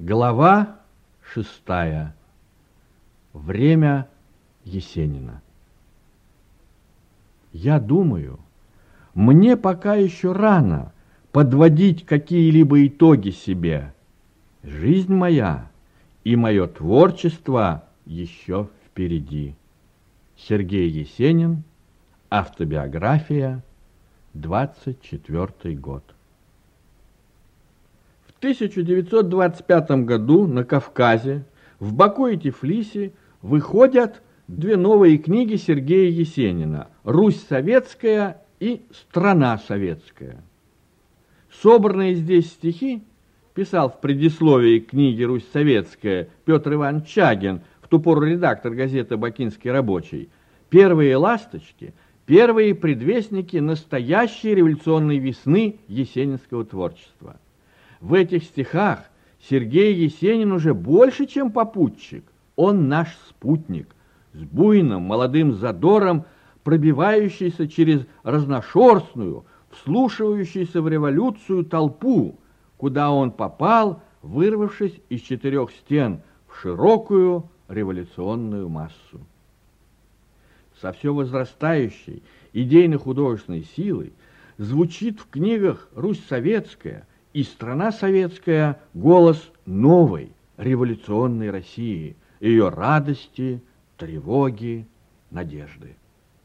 Глава 6. Время Есенина. Я думаю, мне пока еще рано подводить какие-либо итоги себе. Жизнь моя и мое творчество еще впереди. Сергей Есенин. Автобиография. 24 год. В 1925 году на Кавказе, в Баку и Тифлисе выходят две новые книги Сергея Есенина «Русь советская» и «Страна советская». Собранные здесь стихи писал в предисловии к книге «Русь советская» Петр Иванович Чагин, в ту пору редактор газеты «Бакинский рабочий». Первые ласточки, первые предвестники настоящей революционной весны есенинского творчества. В этих стихах Сергей Есенин уже больше, чем попутчик. Он наш спутник, с буйным молодым задором, пробивающийся через разношерстную, вслушивающийся в революцию толпу, куда он попал, вырвавшись из четырех стен в широкую революционную массу. Со все возрастающей идейно-художественной силой звучит в книгах «Русь советская» и «Страна советская» голос новой революционной России, ее радости, тревоги, надежды.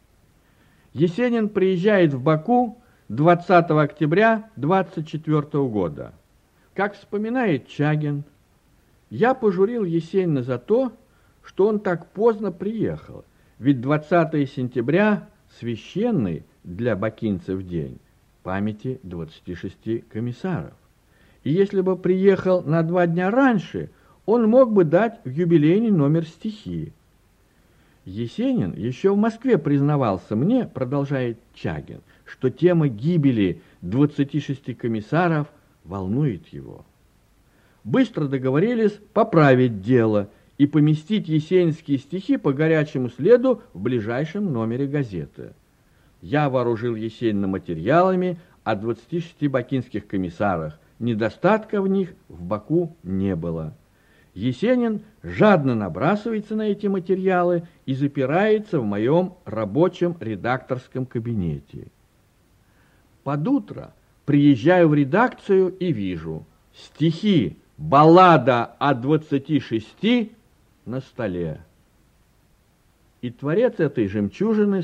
Есенин приезжает в Баку 20 октября 24 года. Как вспоминает Чагин, я пожурил Есенина за то, что он так поздно приехал, ведь 20 сентября священный для бакинцев день памяти 26 комиссаров. И если бы приехал на 2 дня раньше, он мог бы дать в юбилейный номер стихи. Есенин еще в Москве признавался мне, продолжает Чагин, что тема гибели 26 комиссаров волнует его. Быстро договорились поправить дело и поместить есенинские стихи по горячему следу в ближайшем номере газеты. Я вооружил Есенина материалами о 26 бакинских комиссарах. Недостатка в них в Баку не было. Есенин жадно набрасывается на эти материалы и запирается в моем рабочем редакторском кабинете. Под утро приезжаю в редакцию и вижу стихи «Баллада о 26» на столе. И творец этой жемчужины